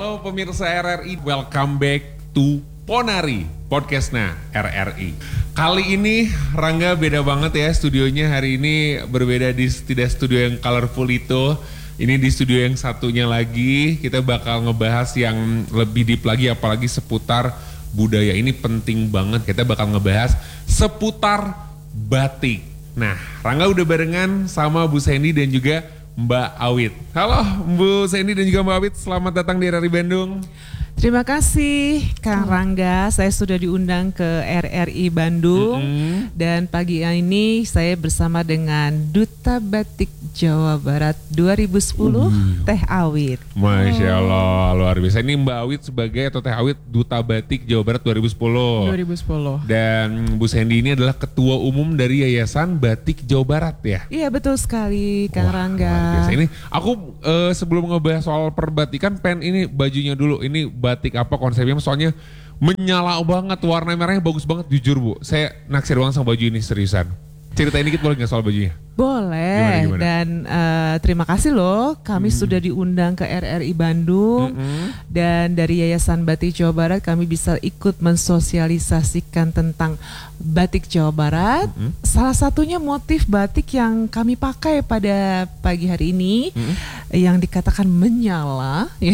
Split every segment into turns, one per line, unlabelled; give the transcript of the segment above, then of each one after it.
Halo pemirsa RRI, welcome back to Ponari, podcastnya RRI. Kali ini Rangga beda banget ya studionya, hari ini berbeda di tidak studio yang colorful itu. Ini di studio yang satunya lagi, kita bakal ngebahas yang lebih deep lagi apalagi seputar budaya. Ini penting banget, kita bakal ngebahas seputar batik. Nah, Rangga udah barengan sama Bu Sandy dan juga Mbak Awit. Halo Bu Sandy dan juga Mbak Awit, selamat datang di RRI Bandung.
Terima kasih Kang Rangga, saya sudah diundang ke RRI Bandung dan pagi ini saya bersama dengan Duta Batik Jawa Barat 2010 Teh Awit.
Masya Allah, luar biasa. Ini Mbak Awit sebagai atau Teh Awit Duta Batik Jawa Barat 2010. Dan Bu Sandy ini adalah Ketua Umum dari Yayasan Batik Jawa Barat ya?
Iya betul sekali Kang Rangga.
Luar biasa. Ini aku sebelum ngebahas soal perbatikan pengen ini bajunya dulu. Ini batik apa konsepnya, soalnya menyala banget, warna merahnya bagus banget, jujur Bu, saya naksir banget sama baju ini, seriusan. Ceritain dikit boleh gak soal bajunya?
Boleh. Gimana? Dan terima kasih loh, kami sudah diundang ke RRI Bandung dan dari Yayasan Batik Jawa Barat kami bisa ikut mensosialisasikan tentang batik Jawa Barat. Salah satunya motif batik yang kami pakai pada pagi hari ini yang dikatakan menyala. Ya.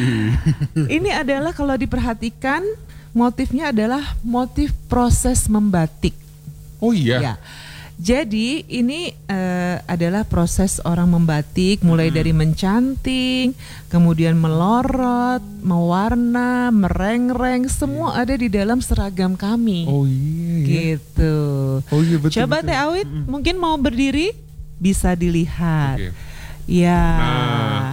Ini adalah kalau diperhatikan motifnya adalah motif proses membatik.
Oh iya?
Ya. Jadi ini adalah proses orang membatik mulai dari mencanting, kemudian melorot, mewarna, merengreng, semua ada di dalam seragam kami.
Oh iya.
Gitu.
Oh iya betul.
Coba Teh Awit mungkin mau berdiri bisa dilihat.
Okay.
Ya.
Nah,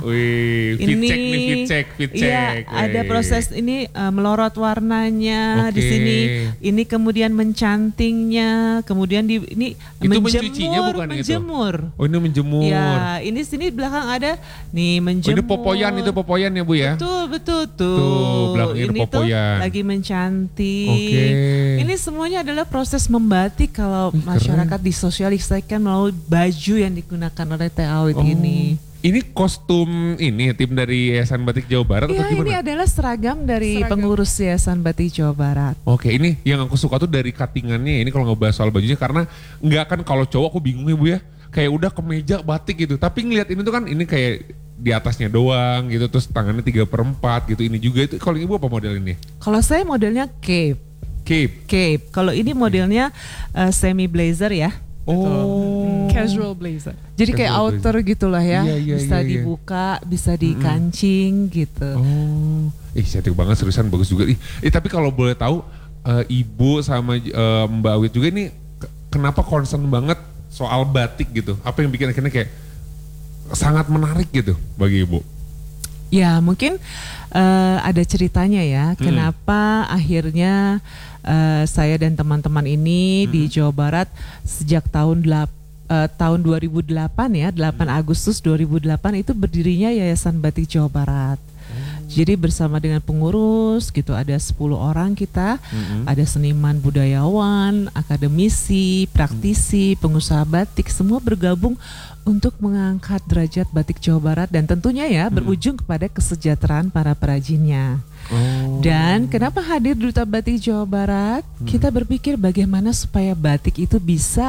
fit check.
Iya, ada proses ini melorot warnanya di sini. Ini kemudian mencantingnya, kemudian ini
itu mencucinya bukan
menjemur.
Itu? Oh, ini menjemur.
Ya, ini sini belakang ada nih menjemur.
Oh, ini popoyan ya Bu ya?
Betul tuh.
Belakangnya
ini
popoyan.
Tuh lagi mencanting. Ini semuanya adalah proses membatik kalau masyarakat disosialisasikan melalui baju yang digunakan oleh Teh Awit ini.
Ini kostum ini tim dari Yayasan Batik Jawa Barat atau gimana?
Ini adalah seragam dari pengurus Yayasan Batik Jawa Barat.
Oke, ini yang aku suka tuh dari cuttingannya. Ini kalau ngebahas soal bajunya karena nggak kan kalau cowok aku bingung ya Bu ya. Kayak udah kemeja batik gitu. Tapi ngeliat ini tuh kan ini kayak di atasnya doang gitu. Terus tangannya 3/4 gitu. Ini juga itu. Kalau Ibu apa model ini?
Kalau saya modelnya cape. Kalau ini modelnya semi blazer ya.
Oh,
casual blazer. Jadi kayak outer gitulah ya. Bisa dibuka, bisa dikancing gitu.
Oh, cantik banget, seriusan bagus juga. Tapi kalau boleh tahu, Ibu sama Mbak Awit juga ini kenapa concern banget soal batik gitu? Apa yang bikin akhirnya kayak sangat menarik gitu bagi Ibu?
Ya mungkin ada ceritanya ya. Kenapa akhirnya saya dan teman-teman ini di Jawa Barat sejak tahun 2008 ya, 8 Agustus 2008 itu berdirinya Yayasan Batik Jawa Barat. Jadi bersama dengan pengurus gitu ada 10 orang kita, ada seniman budayawan, akademisi, praktisi, pengusaha batik, semua bergabung untuk mengangkat derajat batik Jawa Barat dan tentunya ya berujung kepada kesejahteraan para perajinnya. Dan kenapa hadir Duta Batik Jawa Barat? Kita berpikir bagaimana supaya batik itu bisa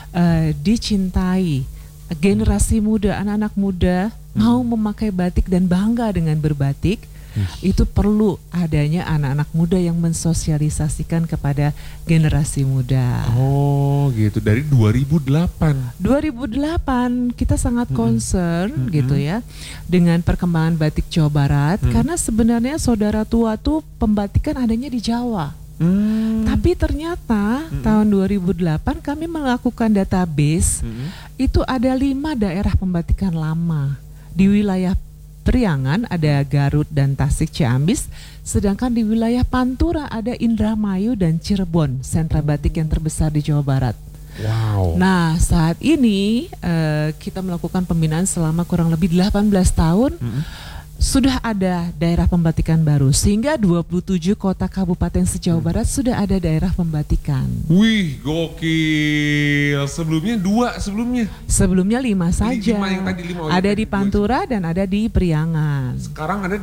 dicintai. Generasi muda, anak-anak muda mau memakai batik dan bangga dengan berbatik. Itu perlu adanya anak-anak muda yang mensosialisasikan kepada generasi muda.
Oh gitu, dari 2008
kita sangat concern gitu ya dengan perkembangan batik Jawa Barat. Karena sebenarnya saudara tua tuh pembatikan adanya di Jawa. Tapi ternyata tahun 2008 kami melakukan database. Itu ada 5 daerah pembatikan lama di wilayah Priangan, ada Garut dan Tasik Ciamis, sedangkan di wilayah Pantura ada Indramayu dan Cirebon, sentra batik yang terbesar di Jawa Barat.
Wow.
Nah saat ini kita melakukan pembinaan selama kurang lebih 18 tahun. sudah ada daerah pembatikan baru, sehingga 27 kota kabupaten se-Jawa Barat sudah ada daerah pembatikan.
Wih, gokil. Sebelumnya 2 sebelumnya.
Sebelumnya 5 saja.
5 yang tadi 5.
Ada di Pantura dan ada di Priangan.
Sekarang ada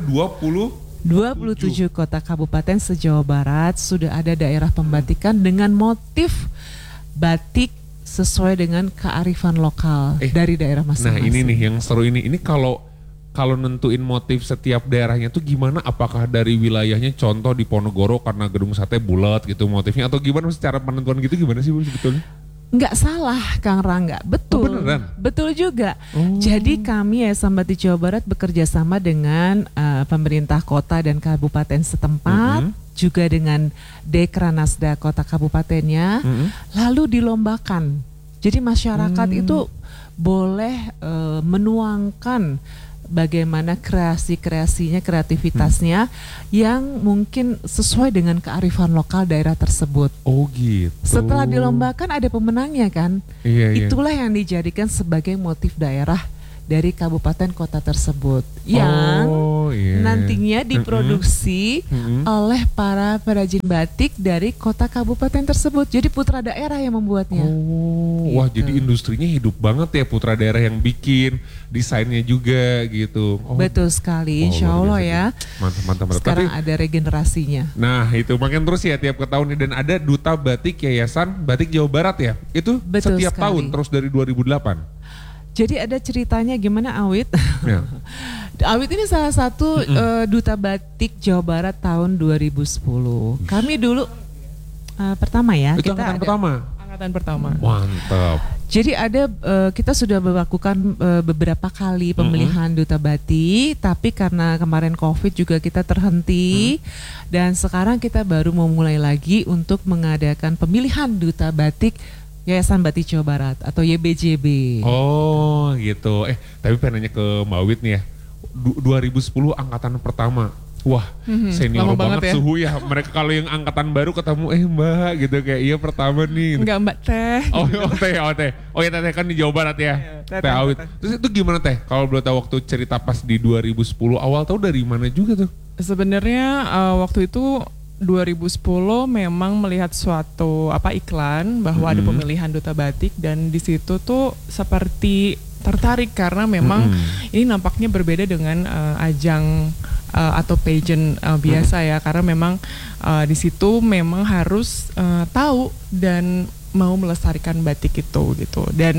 27
kota kabupaten se-Jawa Barat sudah ada daerah pembatikan dengan motif batik sesuai dengan kearifan lokal dari daerah masing-masing.
Nah ini nih yang seru ini. Ini kalau nentuin motif setiap daerahnya tuh gimana? Apakah dari wilayahnya, contoh di Ponorogo karena gedung sate bulat gitu motifnya, atau gimana secara penentuan gitu gimana sih Bu sebetulnya?
Nggak salah Kang Rangga, betul.
Beneran?
Betul juga. Jadi kami Yayasan Batik Jawa Barat bekerja sama dengan pemerintah kota dan kabupaten setempat, juga dengan Dekranasda kota kabupatennya, lalu dilombakan. Jadi masyarakat itu boleh menuangkan bagaimana kreasinya, kreativitasnya yang mungkin sesuai dengan kearifan lokal daerah tersebut.
Oh gitu.
Setelah dilombakan ada pemenangnya kan.
Iya.
Itulah yang dijadikan sebagai motif daerah dari kabupaten kota tersebut yang nantinya diproduksi oleh para perajin batik dari kota kabupaten tersebut. Jadi putra daerah yang membuatnya.
Wah, jadi industrinya hidup banget ya, putra daerah yang bikin, desainnya juga gitu.
Betul sekali, insya Allah ya.
Mantap.
Sekarang ada regenerasinya.
Nah itu makin terus ya tiap tahun, dan ada Duta Batik Yayasan Batik Jawa Barat ya. Itu
betul
setiap
sekali.
tahun terus dari 2008.
Jadi ada ceritanya gimana Awit?
Ya.
Awit ini salah satu Duta Batik Jawa Barat tahun 2010. Kami dulu pertama ya.
Itu
kita
angkatan pertama.
Mantap.
Jadi ada kita sudah melakukan beberapa kali pemilihan Duta Batik, tapi karena kemarin COVID juga kita terhenti, dan sekarang kita baru mau mulai lagi untuk mengadakan pemilihan Duta Batik Yayasan Batik Jawa Barat atau YBJB.
Oh gitu. Tapi pengen nanya ke Mbak Wit nih ya. 2010 angkatan pertama. Wah, senior banget ya. Suhu ya. Mereka kalau yang angkatan baru ketemu Mbak gitu kayak iya pertama nih.
Enggak Mbak Teh.
Teh. Oh ya Teh kan di Jawa Barat ya. Teh Awit. Terus itu gimana Teh? Kalau boleh tahu waktu cerita pas di 2010 awal tahu dari mana juga tuh?
Sebenarnya waktu itu 2010 memang melihat suatu iklan bahwa ada pemilihan Duta Batik, dan di situ tuh seperti tertarik karena memang ini nampaknya berbeda dengan ajang atau pageant biasa ya, karena memang di situ memang harus tahu dan mau melestarikan batik itu gitu, dan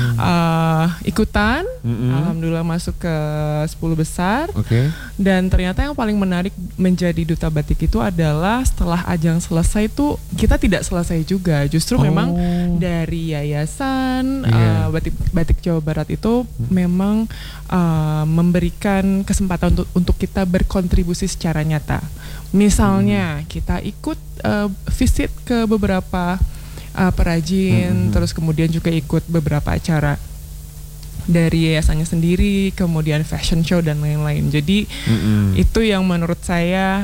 ikutan, alhamdulillah masuk ke 10 besar. Dan ternyata yang paling menarik menjadi Duta Batik itu adalah setelah ajang selesai itu kita tidak selesai juga, justru memang dari yayasan Batik Jawa Barat itu memang memberikan kesempatan untuk kita berkontribusi secara nyata. Misalnya kita ikut visit ke beberapa perajin, terus kemudian juga ikut beberapa acara dari yayasannya sendiri, kemudian fashion show dan lain-lain. Jadi itu yang menurut saya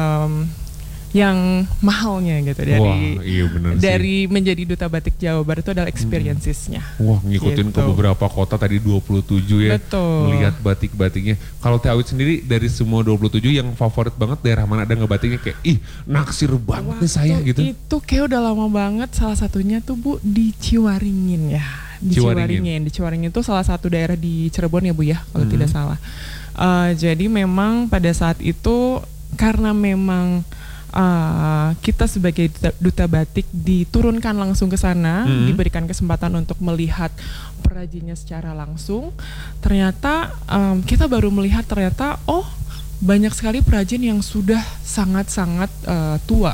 yang mahalnya gitu dari menjadi Duta Batik Jawa Barat itu adalah experiences-nya.
Wah, ngikutin ke beberapa kota tadi 27 ya.
Betul.
Melihat batik-batiknya. Kalau Teh Awit sendiri dari semua 27 yang favorit banget daerah mana, ada ngebatiknya kayak naksir banget nih saya gitu.
Itu kayak udah lama banget, salah satunya tuh Bu di Ciwaringin ya. Di Ciwaringin itu salah satu daerah di Cirebon ya Bu ya, kalau tidak salah. Jadi memang pada saat itu karena memang kita sebagai duta batik diturunkan langsung ke sana, diberikan kesempatan untuk melihat perajinnya secara langsung. Ternyata kita baru melihat banyak sekali perajin yang sudah sangat-sangat tua.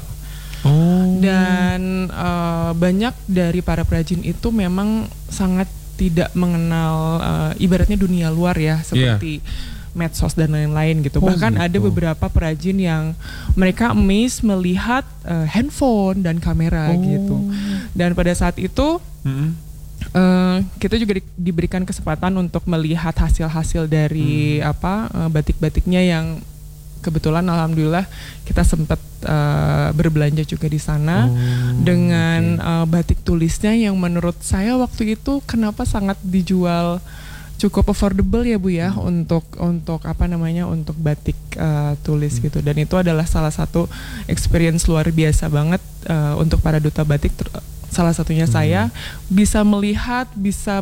Dan banyak dari para perajin itu memang sangat tidak mengenal ibaratnya dunia luar ya, seperti medsos dan lain-lain gitu. Bahkan ada beberapa perajin yang mereka amazed melihat handphone dan kamera gitu. Dan pada saat itu kita juga diberikan kesempatan untuk melihat hasil-hasil dari batik-batiknya yang kebetulan alhamdulillah kita sempat berbelanja juga di sana dengan batik tulisnya yang menurut saya waktu itu kenapa sangat dijual cukup affordable ya Bu ya, untuk apa namanya, untuk batik tulis gitu. Dan itu adalah salah satu experience luar biasa banget untuk para duta batik. Salah satunya saya bisa melihat, bisa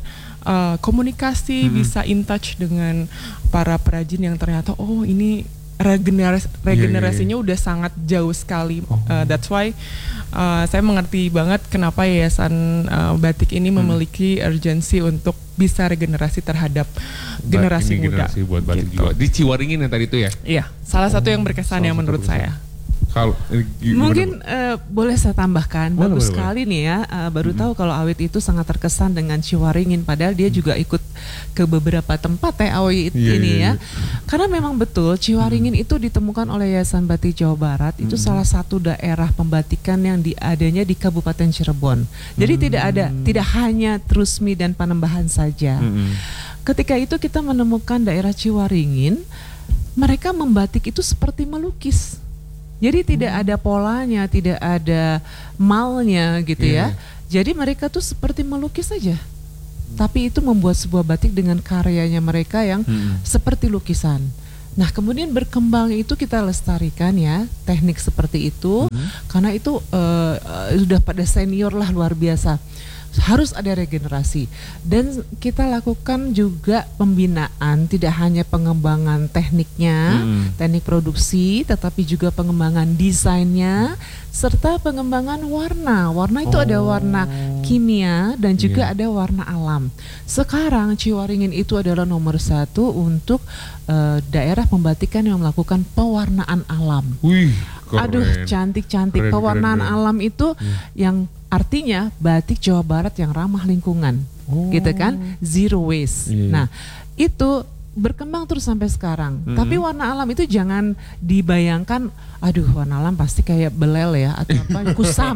berkomunikasi, bisa in touch dengan para perajin yang ternyata ini regenerasinya udah sangat jauh sekali. That's why saya mengerti banget kenapa Yayasan Batik ini memiliki urgensi untuk bisa regenerasi terhadap generasi muda.
Generasi buat batik gitu. Juga. Di Ciwaringin yang tadi itu ya?
Iya, salah satu yang berkesan ya menurut saya.
Kalau
mungkin boleh saya tambahkan, bagus sekali nih ya, baru tahu kalau Awit itu sangat terkesan dengan Ciwaringin, padahal dia juga ikut ke beberapa tempat Awit ini ya. Karena memang betul Ciwaringin itu ditemukan oleh Yayasan Batik Jawa Barat, itu salah satu daerah pembatikan yang adanya di Kabupaten Cirebon. Jadi tidak hanya Trusmi dan Panembahan saja. Ketika itu kita menemukan daerah Ciwaringin, mereka membatik itu seperti melukis. Jadi tidak ada polanya, tidak ada malnya gitu ya. Jadi mereka tuh seperti melukis saja. Tapi itu membuat sebuah batik dengan karyanya mereka yang seperti lukisan. Nah kemudian berkembang itu kita lestarikan ya, teknik seperti itu. Karena itu sudah pada senior lah, luar biasa. Harus ada regenerasi, dan kita lakukan juga pembinaan, tidak hanya pengembangan tekniknya, teknik produksi, tetapi juga pengembangan desainnya serta pengembangan warna. Warna itu ada warna kimia dan juga ada warna alam. Sekarang Ciwaringin itu adalah nomor 1 untuk daerah pembatikan yang melakukan pewarnaan alam.
Wih,
aduh cantik-cantik. Pewarnaan alam itu yang artinya batik Jawa Barat yang ramah lingkungan, gitu kan, zero waste. Nah itu berkembang terus sampai sekarang. Tapi warna alam itu jangan dibayangkan, aduh warna alam pasti kayak belel ya atau apa, kusam.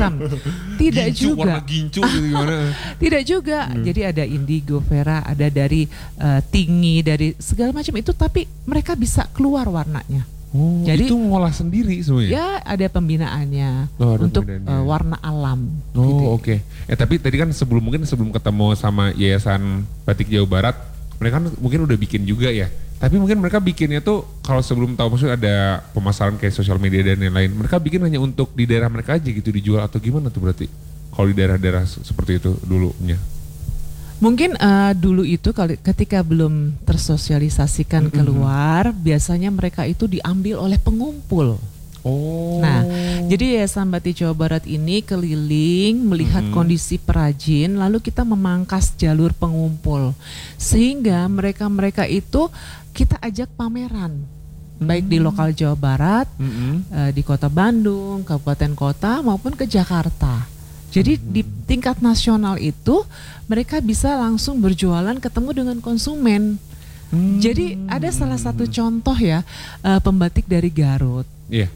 Tidak
gincu,
juga.
Warna gincu gitu gimana?
Tidak juga. Jadi ada indigo, vera, ada dari tinggi, dari segala macam itu, tapi mereka bisa keluar warnanya. Jadi
itu ngolah sendiri semuanya?
Ya ada pembinaannya untuk warna alam.
Gitu. Oke. Tapi tadi kan sebelum ketemu sama Yayasan Batik Jawa Barat, mereka kan mungkin udah bikin juga ya. Tapi mungkin mereka bikinnya tuh kalau sebelum tahu maksudnya ada pemasaran kayak sosial media dan lain-lain, mereka bikin hanya untuk di daerah mereka aja gitu dijual atau gimana tuh berarti? Kalau di daerah-daerah seperti itu dulunya.
Mungkin dulu itu ketika belum tersosialisasikan keluar, biasanya mereka itu diambil oleh pengumpul. Nah, jadi Yayasan Batik Jawa Barat ini keliling melihat kondisi perajin, lalu kita memangkas jalur pengumpul, sehingga mereka itu kita ajak pameran, baik di lokal Jawa Barat, di kota Bandung, kabupaten kota maupun ke Jakarta. Jadi di tingkat nasional itu mereka bisa langsung berjualan, ketemu dengan konsumen. Jadi ada salah satu contoh ya, pembatik dari Garut.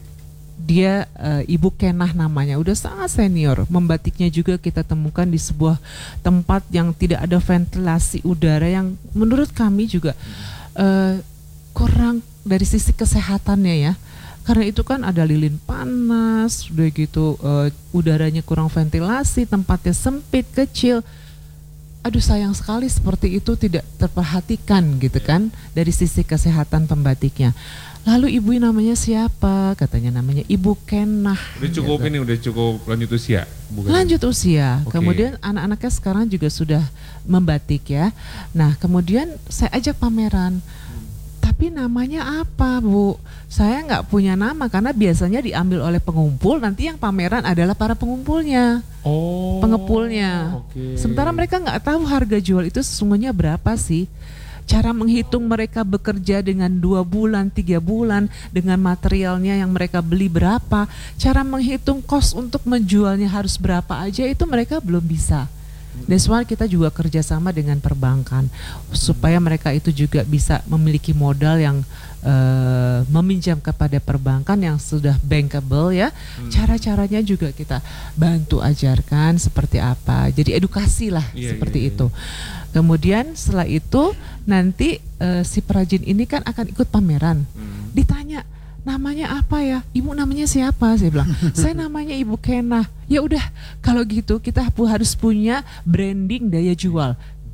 Dia Ibu Kenah namanya, udah sangat senior. Membatiknya juga kita temukan di sebuah tempat yang tidak ada ventilasi udara, yang menurut kami juga kurang dari sisi kesehatannya ya. Karena itu kan ada lilin panas, udah gitu udaranya kurang ventilasi, tempatnya sempit, kecil. Aduh sayang sekali seperti itu tidak terperhatikan gitu kan dari sisi kesehatan pembatiknya. Lalu ibu namanya siapa? Katanya namanya Ibu Kenah.
Udah cukup gitu. Udah cukup lanjut usia?
Bukan? Lanjut usia. Kemudian anak-anaknya sekarang juga sudah membatik ya. Nah kemudian saya ajak pameran. Tapi namanya apa Bu? Saya nggak punya nama karena biasanya diambil oleh pengumpul, nanti yang pameran adalah para pengumpulnya, pengepulnya. Sementara mereka nggak tahu harga jual itu sesungguhnya berapa sih. Cara menghitung mereka bekerja dengan 2 bulan, 3 bulan, dengan materialnya yang mereka beli berapa, cara menghitung kos untuk menjualnya harus berapa aja, itu mereka belum bisa. That's why kita juga kerjasama dengan perbankan supaya mereka itu juga bisa memiliki modal yang meminjam kepada perbankan yang sudah bankable ya. Cara-caranya juga kita bantu ajarkan seperti apa. Jadi edukasi lah seperti itu. Kemudian setelah itu nanti si perajin ini kan akan ikut pameran. Ditanya namanya apa ya? Ibu namanya siapa? Saya bilang, saya namanya Ibu Kenah. Ya udah, kalau gitu kita harus punya branding daya jual.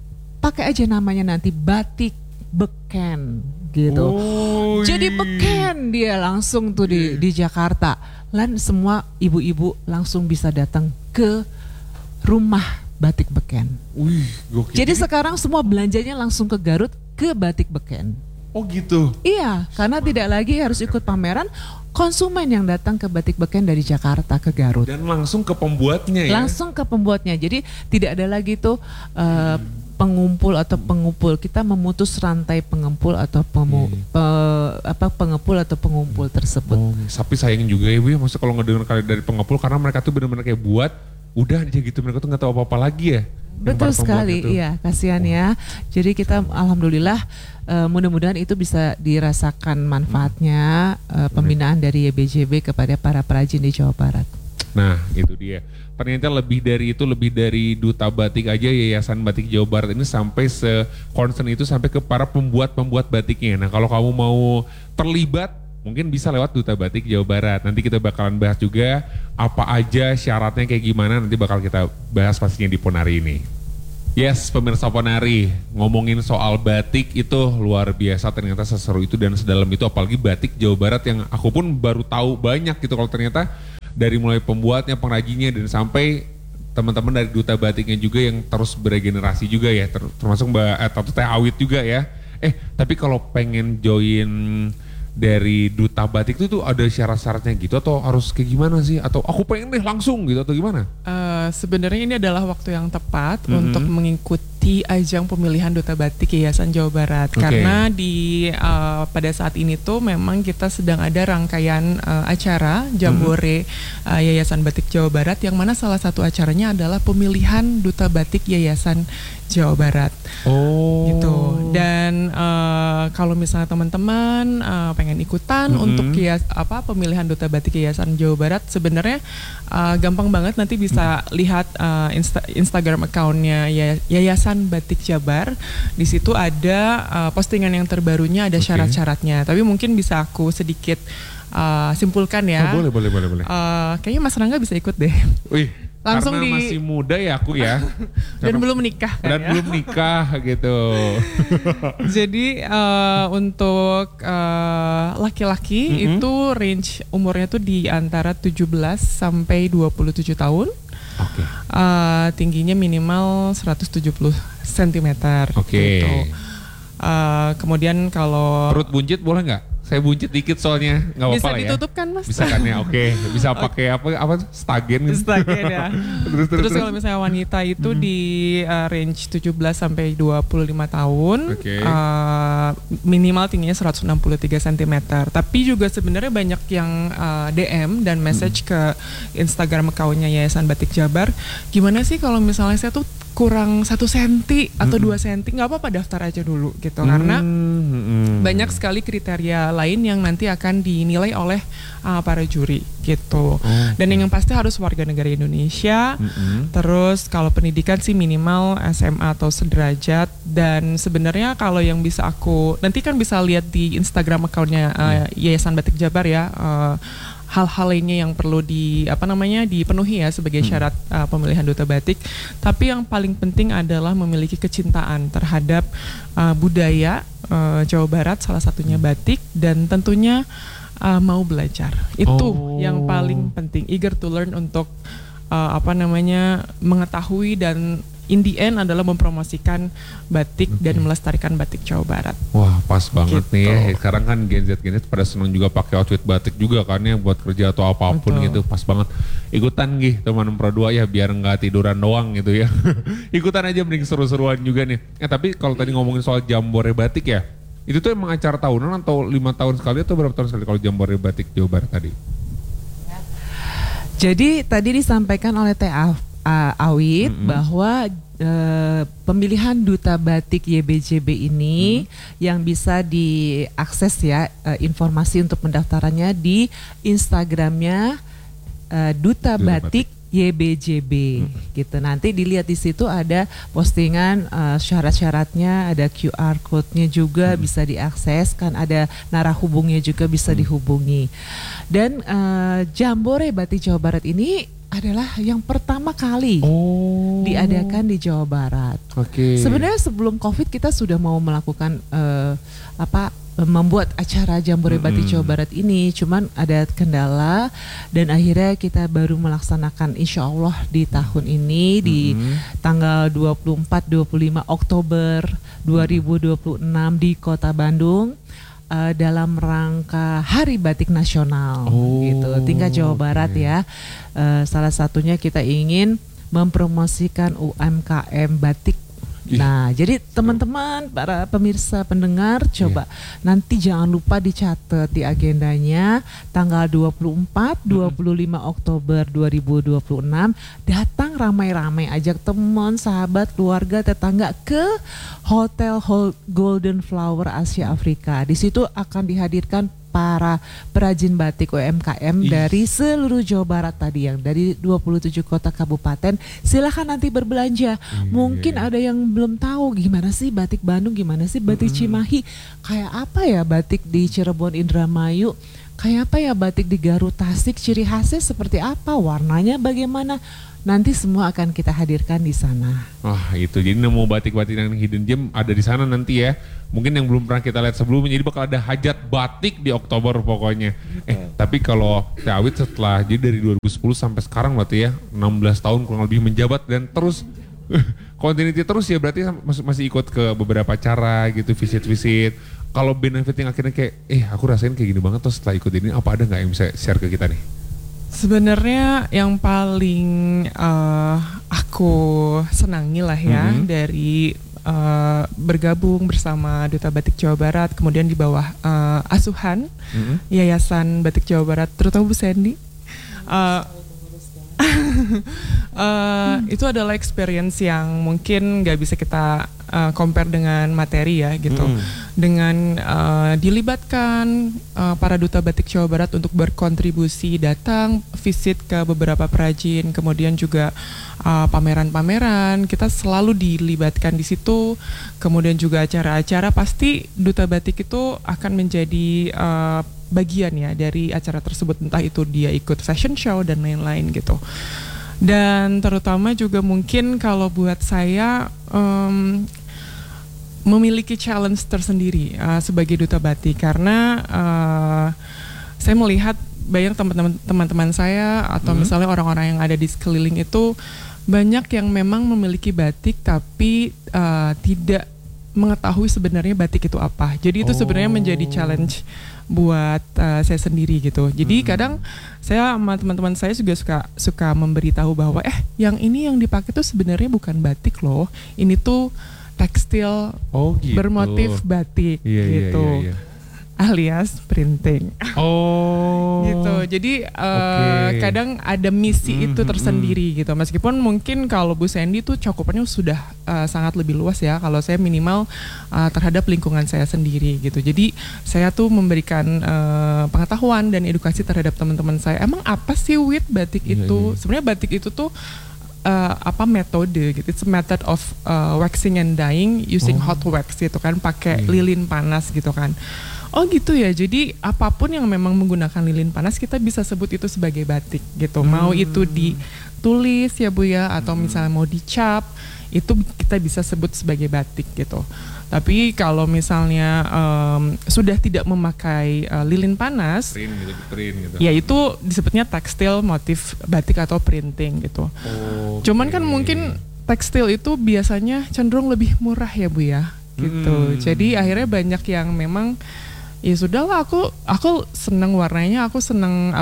pakai aja namanya nanti batik beken gitu. Jadi beken dia langsung tuh di Jakarta. Dan semua ibu-ibu langsung bisa datang ke rumah batik beken. Jadi sekarang semua belanjanya langsung ke Garut ke batik beken.
Oh gitu?
Iya, karena tidak lagi harus ikut pameran, konsumen yang datang ke batik beken dari Jakarta ke Garut.
Dan langsung ke pembuatnya ya?
Langsung ke pembuatnya, jadi tidak ada lagi tuh pengumpul atau pengumpul. Kita memutus rantai pengumpul atau pengepul atau pengumpul tersebut.
Tapi sayang juga ya Bu ya, maksudnya kalau ngedengar kali dari pengepul karena mereka tuh benar-benar kayak buat, udah aja gitu, mereka tuh nggak tahu apa-apa lagi ya.
Betul sekali, iya, kasihan ya. Jadi kita alhamdulillah mudah-mudahan itu bisa dirasakan manfaatnya pembinaan dari YBJB kepada para perajin di Jawa Barat.
Nah itu dia, ternyata lebih dari Duta Batik aja Yayasan Batik Jawa Barat ini sampai se-concern itu sampai ke para pembuat batiknya. Nah kalau kamu mau terlibat mungkin bisa lewat Duta Batik Jawa Barat. Nanti kita bakalan bahas juga apa aja syaratnya kayak gimana, nanti bakal kita bahas pastinya di Ponari ini. Yes, pemirsa Ponari, ngomongin soal batik itu luar biasa, ternyata seseru itu dan sedalam itu, apalagi batik Jawa Barat yang aku pun baru tahu banyak gitu kalau ternyata dari mulai pembuatnya, pengrajinnya dan sampai teman-teman dari Duta Batiknya juga yang terus beregenerasi juga ya, termasuk Mbak Teh Awit juga ya. Tapi kalau pengen join dari Duta Batik itu tuh ada syarat-syaratnya gitu atau harus kayak gimana sih? Atau aku pengen deh langsung gitu atau gimana?
Sebenarnya ini adalah waktu yang tepat untuk mengikuti ajang pemilihan Duta Batik Yayasan Jawa Barat. Karena pada saat ini tuh memang kita sedang ada rangkaian acara Jambore Yayasan Batik Jawa Barat, yang mana salah satu acaranya adalah pemilihan Duta Batik Yayasan Jawa Barat. Gitu. Dan kalau misalnya teman-teman pengen ikutan untuk pemilihan Duta Batik Yayasan Jawa Barat, sebenarnya gampang banget, nanti bisa lihat Instagram account-nya Yayasan Batik Jabar. Di situ ada postingan yang terbarunya, ada syarat-syaratnya. Tapi mungkin bisa aku sedikit simpulkan ya.
Boleh.
Kayaknya Mas Rangga bisa ikut deh.
Wih.
Langsung
karena masih muda ya aku ya.
Dan belum menikah kan.
Dan belum nikah gitu.
Jadi untuk laki-laki itu range umurnya tuh di antara 17 sampai 27 tahun. Tingginya minimal 170 cm. Gitu. Kemudian kalau
perut buncit boleh nggak? Saya buncit dikit soalnya, nggak apa-apa lah ya.
Bisa ditutup kan Mas?
Bisa kan ya, bisa pakai apa stagen gitu.
Stagen ya. terus kalau misalnya wanita itu di range 17 sampai 25 tahun, minimal tingginya 163 cm. Tapi juga sebenarnya banyak yang DM dan message ke Instagram account-nya Yayasan Batik Jabar. Gimana sih kalau misalnya saya tuh kurang 1 senti atau 2 senti, nggak apa-apa daftar aja dulu gitu. Karena banyak sekali kriteria lain yang nanti akan dinilai oleh para juri gitu. Dan yang pasti harus warga negara Indonesia. Terus kalau pendidikan sih minimal SMA atau sederajat. Dan sebenarnya kalau yang bisa aku nanti kan bisa lihat di Instagram account-nya Yayasan Batik Jabar ya. Hal-hal lainnya yang perlu dipenuhi ya sebagai syarat pemilihan Duta Batik. Tapi yang paling penting adalah memiliki kecintaan terhadap budaya Jawa Barat, salah satunya batik, dan tentunya mau belajar. Itu yang paling penting, eager to learn untuk mengetahui dan in the end adalah mempromosikan batik dan melestarikan batik Jawa Barat.
Wah, pas banget
gitu.
Nih ya. Sekarang kan Gen Z pada senang juga pakai outfit batik juga kan ya, buat kerja atau apapun gitu. Pas banget. Ikutan teman Pro 2 ya, biar nggak tiduran doang gitu ya. Ikutan aja, mending seru-seruan juga nih. Tapi kalau tadi ngomongin soal Jambore Batik ya, itu tuh emang acara tahunan atau 5 tahun sekali atau berapa tahun sekali kalau Jambore Batik Jawa Barat tadi?
Jadi tadi disampaikan oleh Teh Awit bahwa pemilihan Duta Batik YBJB ini yang bisa diakses ya, informasi untuk pendaftarannya di Instagramnya Duta Batik YBJB gitu. Nanti dilihat di situ ada postingan syarat-syaratnya, ada QR code-nya juga bisa diakses, kan ada narah hubungnya juga bisa dihubungi. Dan Jambore Batik Jawa Barat ini adalah yang pertama kali diadakan di Jawa Barat. Sebenarnya sebelum COVID kita sudah mau melakukan membuat acara Jambore Batik Jawa Barat ini, cuman ada kendala dan akhirnya kita baru melaksanakan insya Allah di tahun ini di tanggal 24-25 Oktober 2026 di Kota Bandung dalam rangka Hari Batik Nasional gitu, tingkat Jawa Barat ya. Salah satunya kita ingin mempromosikan UMKM batik. Nah, jadi teman-teman, para pemirsa pendengar, coba nanti jangan lupa dicatat di agendanya tanggal 24-25 Oktober 2026 datang ramai-ramai, ajak teman, sahabat, keluarga, tetangga ke Hotel Golden Flower Asia Afrika. Di situ akan dihadirkan para perajin batik UMKM dari seluruh Jawa Barat tadi, yang dari 27 kota kabupaten. Silahkan nanti berbelanja. Mungkin ada yang belum tahu gimana sih batik Bandung, gimana sih batik Cimahi, kayak apa ya batik di Cirebon, Indramayu, kayak apa ya batik di Garut, Tasik, ciri khasnya seperti apa, warnanya bagaimana. Nanti semua akan kita hadirkan di sana.
Wah, itu jadi nemu batik-batik yang hidden gem ada di sana nanti ya. Mungkin yang belum pernah kita lihat sebelumnya, jadi bakal ada hajat batik di Oktober pokoknya. Tapi kalau Teh Awit setelah, jadi dari 2010 sampai sekarang berarti ya 16 tahun kurang lebih menjabat dan terus continuity terus ya, berarti masih ikut ke beberapa acara gitu, visit-visit. Kalau benefit yang akhirnya kayak aku rasain kayak gini banget, terus setelah ikut ini apa ada nggak yang bisa share ke kita nih?
Sebenarnya yang paling aku senangi lah ya dari bergabung bersama Duta Batik Jawa Barat, kemudian di bawah asuhan Yayasan Batik Jawa Barat, terutama Bu Sandy. Itu adalah experience yang mungkin nggak bisa kita compare dengan materi ya gitu. Dengan dilibatkan para duta batik Jawa Barat untuk berkontribusi, datang visit ke beberapa perajin, kemudian juga pameran-pameran, kita selalu dilibatkan di situ. Kemudian juga acara-acara, pasti duta batik itu akan menjadi bagian ya dari acara tersebut, entah itu dia ikut fashion show dan lain-lain gitu. Dan terutama juga mungkin kalau buat saya memiliki challenge tersendiri sebagai duta batik, karena saya melihat banyak teman-teman saya atau misalnya orang-orang yang ada di sekeliling itu banyak yang memang memiliki batik tapi tidak mengetahui sebenarnya batik itu apa. Jadi itu sebenarnya menjadi challenge buat saya sendiri gitu. Jadi kadang saya sama teman-teman saya juga suka memberitahu bahwa yang ini yang dipakai tuh sebenarnya bukan batik loh. Ini tuh tekstil
gitu.
Bermotif batik gitu. Iya. Alias printing. Gitu. Jadi kadang ada misi itu tersendiri gitu. Meskipun mungkin kalau Bu Sandy tuh cakupannya sudah sangat lebih luas ya. Kalau saya minimal terhadap lingkungan saya sendiri gitu. Jadi saya tuh memberikan pengetahuan dan edukasi terhadap teman-teman saya. Emang apa sih Wit batik itu? Sebenarnya batik itu tuh apa metode gitu. It's a method of waxing and dyeing using hot wax gitu kan, pakai lilin panas gitu kan. Oh gitu ya, jadi apapun yang memang menggunakan lilin panas kita bisa sebut itu sebagai batik gitu. Mau itu ditulis ya Bu ya, atau misalnya mau dicap, itu kita bisa sebut sebagai batik gitu. Tapi kalau misalnya sudah tidak memakai lilin panas,
print gitu.
Ya itu disebutnya tekstil motif batik atau printing gitu. Cuman kan mungkin tekstil itu biasanya cenderung lebih murah ya Bu ya gitu. Jadi akhirnya banyak yang memang ya sudahlah, aku seneng warnanya, aku seneng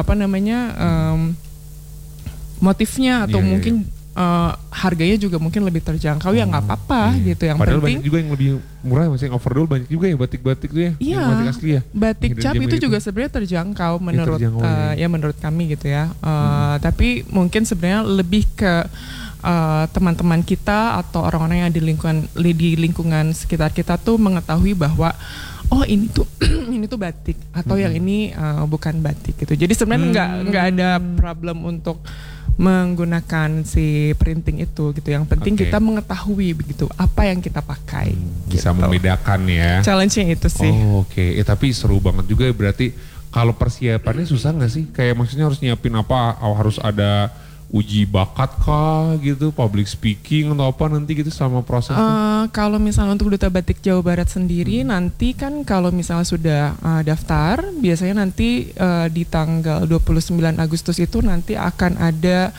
motifnya, atau mungkin harganya juga mungkin lebih terjangkau, ya nggak apa-apa gitu. Yang
padahal
penting
banyak juga yang lebih murah, maksudnya yang overdoll banyak juga ya batik-batik tuh ya.
Iya,
batik asli ya.
Batik cap itu juga sebenarnya terjangkau menurut menurut kami gitu ya. Tapi mungkin sebenarnya lebih ke teman-teman kita atau orang-orang yang di lingkungan sekitar kita tuh mengetahui bahwa ini tuh batik atau yang ini bukan batik gitu. Jadi sebenarnya nggak ada problem untuk menggunakan si printing itu gitu. Yang penting kita mengetahui begitu apa yang kita pakai.
Bisa
gitu.
membedakan ya.
Challenge-nya itu sih.
Oke. Tapi seru banget juga berarti. Kalau persiapannya susah nggak sih? Kayak maksudnya harus nyiapin apa? Harus ada uji bakat kah gitu, public speaking atau apa nanti gitu sama proses?
Kalau misalnya untuk Duta Batik Jawa Barat sendiri nanti kan kalau misalnya sudah daftar, biasanya nanti di tanggal 29 Agustus itu nanti akan ada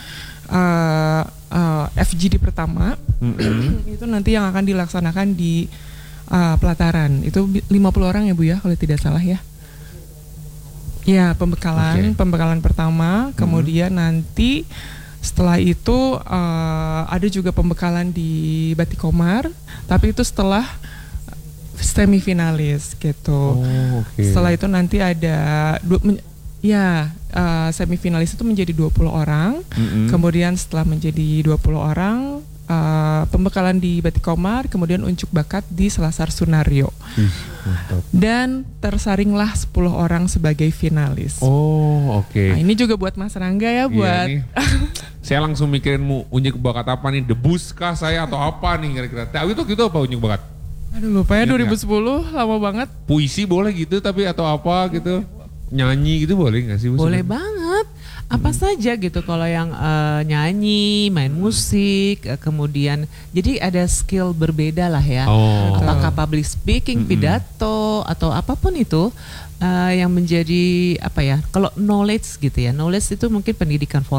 FGD pertama. Itu nanti yang akan dilaksanakan di pelataran. Itu 50 orang ya Bu ya kalau tidak salah ya. Ya, pembekalan pertama, kemudian nanti setelah itu ada juga pembekalan di Batik Komar, tapi itu setelah semifinalis gitu. Setelah itu nanti ada semifinalis itu menjadi 20 orang. Kemudian setelah menjadi 20 orang, pembekalan di Batik Komar, kemudian unjuk bakat di Selasar Sunario. Dan tersaringlah 10 orang sebagai finalis. Nah, ini juga buat Mas Rangga ya, buat
saya langsung mikirin mau unjuk bakat apa nih, debus kah saya atau apa nih kira-kira. Tapi itu apa unjuk bakat?
Aduh lupa ya, 2010 lama banget.
Puisi boleh gitu tapi atau apa gitu, nyanyi gitu boleh nggak sih?
Boleh banget. Apa saja gitu kalau yang nyanyi, main musik, kemudian jadi ada skill berbeda lah ya. Apakah public speaking, pidato atau apapun itu yang menjadi apa ya? Kalau knowledge gitu ya, knowledge itu mungkin pendidikan formal.